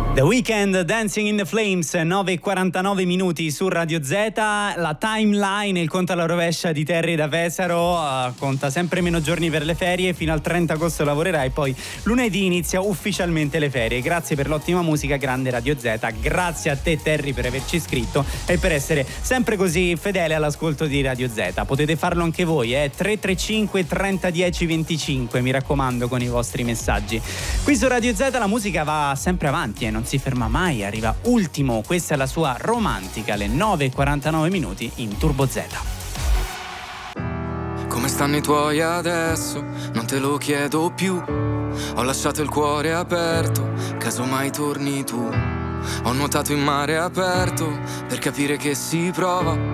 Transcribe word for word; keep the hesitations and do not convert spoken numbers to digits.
The Weeknd, Dancing in the Flames, nove e quarantanove minuti su Radio Z. La timeline, il conto alla rovescia di Terry da Pesaro, uh, conta sempre meno giorni per le ferie. Fino al trenta agosto lavorerai, poi lunedì inizia ufficialmente le ferie. Grazie per l'ottima musica, grande Radio Z. Grazie a te Terry per averci iscritto e per essere sempre così fedele all'ascolto di Radio Z. Potete farlo anche voi, eh? tre tre cinque trenta dieci venticinque, mi raccomando, con i vostri messaggi. Qui su Radio Z la musica va sempre avanti e non si ferma mai, arriva ultimo. Questa è la sua romantica, alle nove e quarantanove minuti in Turbo Z. Come stanno i tuoi adesso? Non te lo chiedo più. Ho lasciato il cuore aperto, casomai torni tu. Ho nuotato in mare aperto per capire che si prova